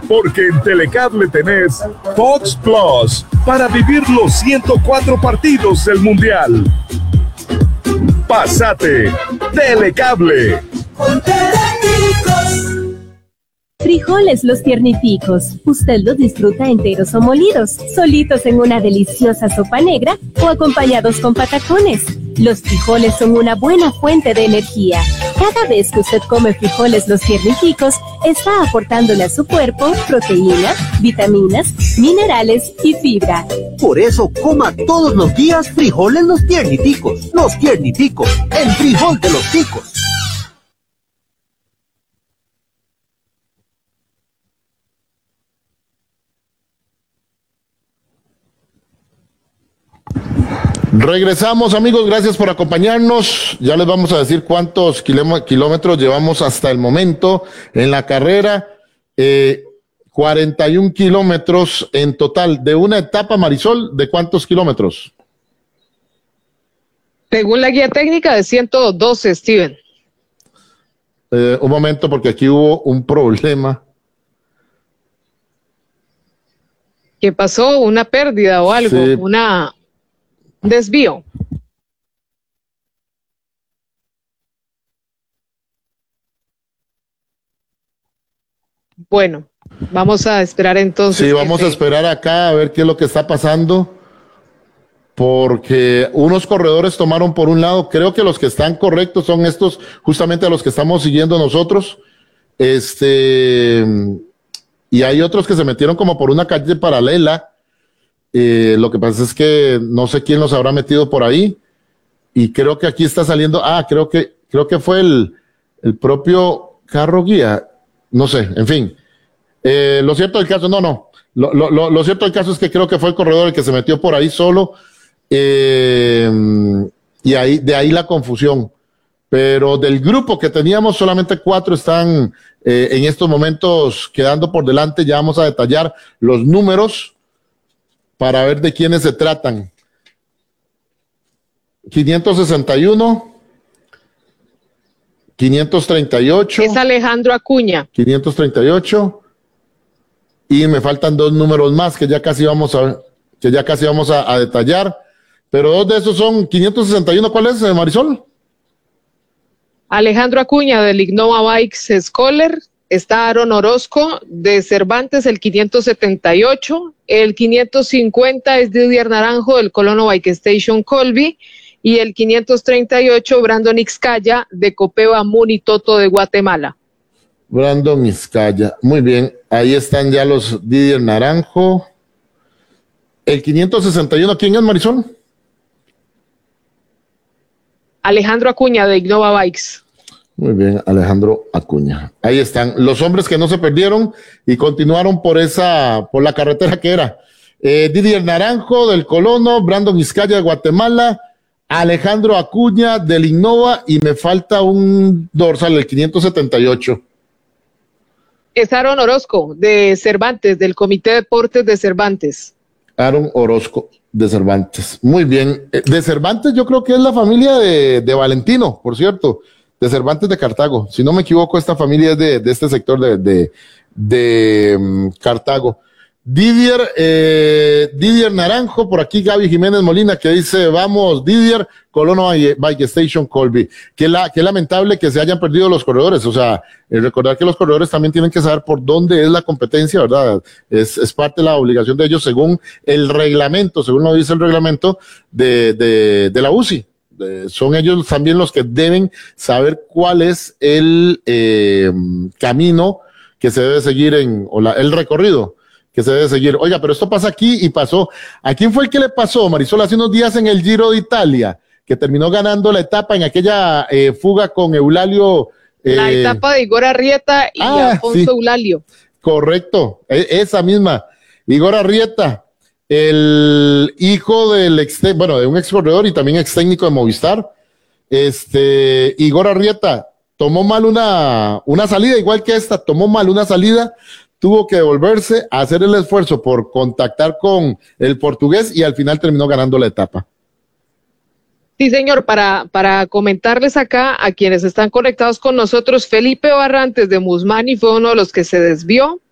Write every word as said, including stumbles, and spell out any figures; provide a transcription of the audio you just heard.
porque en Telecable tenés Fox Plus para vivir los ciento cuatro partidos del Mundial. Pásate Telecable. Con Teleticos. Frijoles Los Tierniticos. Usted los disfruta enteros o molidos, solitos en una deliciosa sopa negra o acompañados con patacones. Los frijoles son una buena fuente de energía. Cada vez que usted come frijoles Los Tierniticos, está aportándole a su cuerpo proteína, vitaminas, minerales y fibra. Por eso coma todos los días frijoles Los Tierniticos. Los Tierniticos, el frijol de los ticos. Regresamos, amigos, gracias por acompañarnos. Ya les vamos a decir cuántos kilómetros llevamos hasta el momento en la carrera. Eh, cuarenta y un kilómetros en total. De una etapa, Marisol, ¿de cuántos kilómetros? Según la guía técnica, de ciento doce, Steven. Eh, un momento, porque aquí hubo un problema. ¿Qué pasó? ¿Una pérdida o algo? Sí. Una... desvío. Bueno, vamos a esperar entonces. Sí, vamos se... a esperar acá a ver qué es lo que está pasando, porque unos corredores tomaron por un lado, creo que los que están correctos son estos, justamente a los que estamos siguiendo nosotros, este, y hay otros que se metieron como por una calle paralela. Eh, lo que pasa es que no sé quién los habrá metido por ahí, y creo que aquí está saliendo, ah, creo que, creo que fue el, el propio carro guía, no sé, en fin. Eh, lo cierto del caso, no, no, lo, lo, lo cierto del caso es que creo que fue el corredor el que se metió por ahí solo, eh, y ahí, de ahí la confusión. Pero del grupo que teníamos, solamente cuatro están eh, en estos momentos quedando por delante. Ya vamos a detallar los números para ver de quiénes se tratan. quinientos sesenta y uno, quinientos treinta y ocho. Es Alejandro Acuña. quinientos treinta y ocho. Y me faltan dos números más que ya casi vamos a, que ya casi vamos a, a detallar. Pero dos de esos son quinientos sesenta y uno. ¿Cuál es, Marisol? Alejandro Acuña, del Innova Bikes Scholar. Está Aaron Orozco, de Cervantes, el quinientos setenta y ocho. El quinientos cincuenta es Didier Naranjo, del Colono Bike Station Colby. Y el quinientos treinta y ocho, Brandon Ixcaya, de Copeva Munitoto de Guatemala. Brandon Ixcaya. Muy bien. Ahí están ya los Didier Naranjo. El quinientos sesenta y uno, ¿quién es, Marisol? Alejandro Acuña, de Innova Bikes. Muy bien, Alejandro Acuña. Ahí están los hombres que no se perdieron y continuaron por esa, por la carretera que era. Eh, Didier Naranjo del Colono, Brandon Ixcaya de Guatemala, Alejandro Acuña del Innova, y me falta un dorsal, el quinientos setenta y ocho. Es Aaron Orozco, de Cervantes, del Comité de Deportes de Cervantes. Aaron Orozco de Cervantes. Muy bien. De Cervantes yo creo que es la familia de, de Valentino, por cierto. De Cervantes de Cartago, si no me equivoco, esta familia es de, de este sector de, de, de um, Cartago. Didier, eh, Didier Naranjo, por aquí Gaby Jiménez Molina, que dice, vamos Didier, Colono Bike Station Colby. Qué, la, qué lamentable que se hayan perdido los corredores, o sea, eh, recordar que los corredores también tienen que saber por dónde es la competencia, ¿verdad? Es, es parte de la obligación de ellos según el reglamento, según lo dice el reglamento de, de, de la U C I. Eh, son ellos también los que deben saber cuál es el eh, camino que se debe seguir en, o la, el recorrido que se debe seguir. Oiga, pero esto pasa aquí y pasó. ¿A quién fue el que le pasó, Marisol, hace unos días en el Giro de Italia, que terminó ganando la etapa en aquella eh, fuga con Eulalio? Eh, la etapa de Igor Arrieta y ah, Alfonso sí, Eulalio. Correcto, e esa misma. Igor Arrieta, el hijo del ex, bueno, de un ex corredor y también ex técnico de Movistar. Este, Igor Arrieta tomó mal una, una salida, igual que esta, tomó mal una salida, tuvo que devolverse a hacer el esfuerzo por contactar con el portugués y al final terminó ganando la etapa. Sí, señor, para, para comentarles acá a quienes están conectados con nosotros, Felipe Barrantes de Musmani fue uno de los que se desvió.